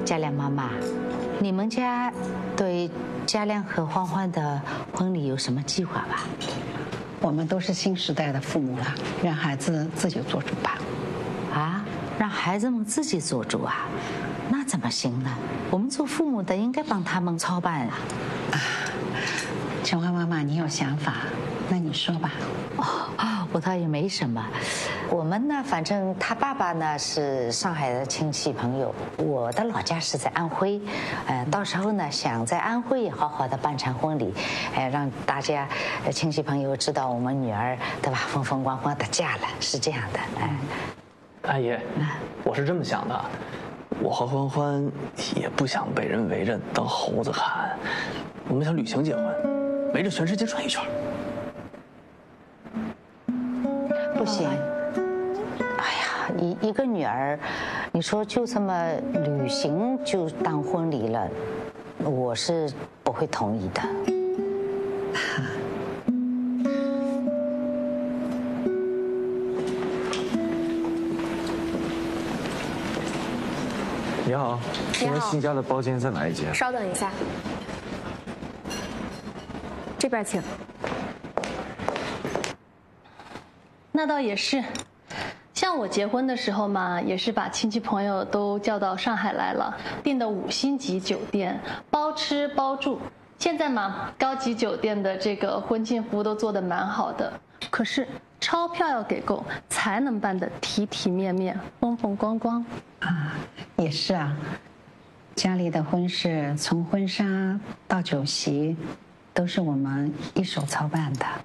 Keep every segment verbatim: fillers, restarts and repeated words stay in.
嘉亮妈妈，你们家对嘉亮和欢欢的婚礼有什么计划吧？ 我们都是新时代的父母了，让孩子自己做主吧。 啊，让孩子们自己做主啊？那怎么行呢？我们做父母的应该帮他们操办啊。 啊，陈欢妈妈，你有想法，那你说吧。 哦，我倒也没什么。我们呢，反正他爸爸呢是上海的亲戚朋友，我的老家是在安徽，呃，到时候呢想在安徽也好好的办场婚礼，呃，让大家亲戚朋友知道我们女儿对吧，风风光光的嫁了，是这样的，哎、 呃。阿姨，我是这么想的，我和欢欢也不想被人围着当猴子看，我们想旅行结婚，围着全世界转一圈。 不行。一一个女儿，你说就这么旅行就当婚礼了，我是不会同意的。 你好，请问新家的包间在哪一间？ 稍等一下，这边请。 那倒也是。像我结婚的时候嘛，也是把亲戚朋友都叫到上海来了，订的五星级酒店，包吃包住。现在嘛，高级酒店的这个婚庆服务都做得蛮好的，可是钞票要给够，才能办得体体面面、风风光光。 啊，也是啊，家里的婚事从婚纱到酒席，都是我们一手操办的。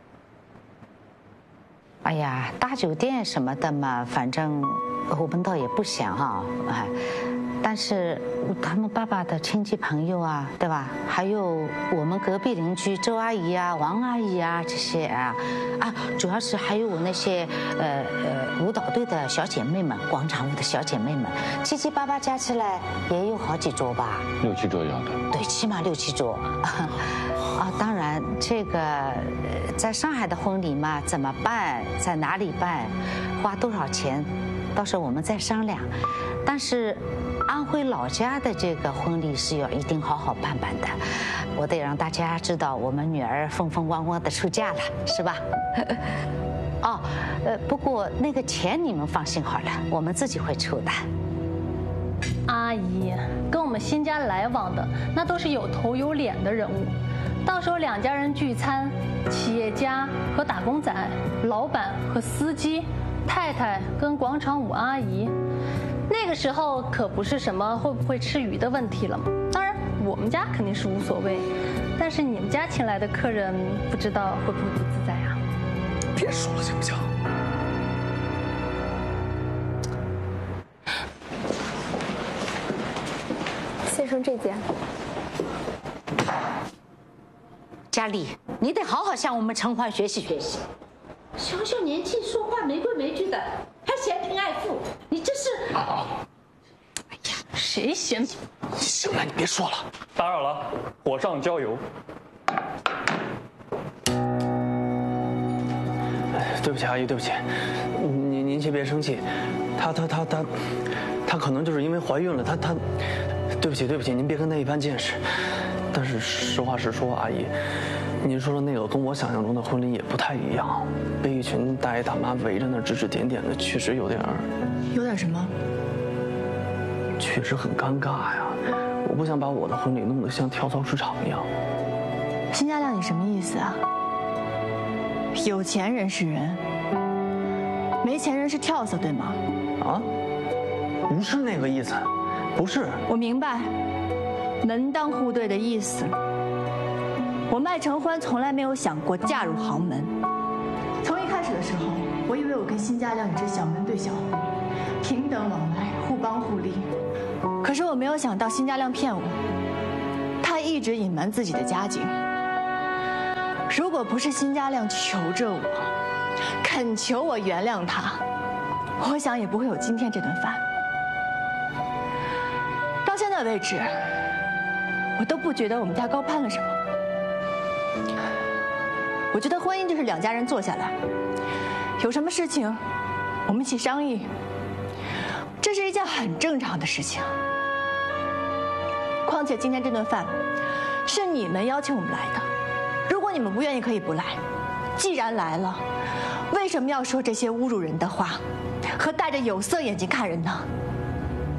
哎呀，大酒店什么的嘛，反正我们倒也不想啊，哎，但是他们爸爸的亲戚朋友啊，对吧？还有我们隔壁邻居周阿姨啊、王阿姨啊这些啊，啊，主要是还有我那些呃呃舞蹈队的小姐妹们，广场舞的小姐妹们，七七八八加起来也有好几桌吧？ 六七桌有的。 对，起码六七桌。啊，当然，这个在上海的婚礼嘛，怎么办？在哪里办？花多少钱？到时候我们再商量。但是，安徽老家的这个婚礼是要一定好好办办的。我得让大家知道我们女儿风风光光的出嫁了，是吧？哦，呃，不过那个钱你们放心好了，我们自己会出的。 阿姨，跟我们新家来往的那都是有头有脸的人物。到时候两家人聚餐，企业家和打工仔，老板和司机，太太跟广场舞阿姨，那个时候可不是什么会不会吃鱼的问题了嘛。当然，我们家肯定是无所谓，但是你们家请来的客人，不知道会不会不自在啊？ 别说了，行不行？ 先生这件。 佳丽，你得好好向我们陈欢学习学习。小小年纪说话没规没矩的，还嫌贫爱富，你这是…… 啊！ 哎呀，谁嫌贫？ 行了，你别说了。 打扰了，火上浇油。 对不起，阿姨，对不起，您您先别生气，她她她她，她可能就是因为怀孕了，她她，对不起对不起，您别跟她一般见识。但是实话实说，阿姨，您说的那个跟我想象中的婚礼也不太一样，被一群大爷大妈围着那指指点点的，确实有点儿， 有点什么？ 确实很尴尬呀。我不想把我的婚礼弄得像跳蚤市场一样。 辛家亮，你什么意思啊？有钱人是人，没钱人是跳蚤，对吗？ 啊，不是那个意思，不是。 我明白。门当户对的意思。我麦承欢从来没有想过嫁入豪门。从一开始的时候，我以为我跟辛家亮也是小门对小户，平等往来，互帮互利。可是我没有想到辛家亮骗我，他一直隐瞒自己的家境。如果不是辛家亮求着我，恳求我原谅他，我想也不会有今天这顿饭。到现在为止，我都不觉得我们家高攀了什么。我觉得婚姻就是两家人坐下来，有什么事情，我们一起商议，这是一件很正常的事情。 且今天这顿饭是你们邀请我们来的，如果你们不愿意，可以不来。既然来了，为什么要说这些侮辱人的话，和戴着有色眼镜看人呢？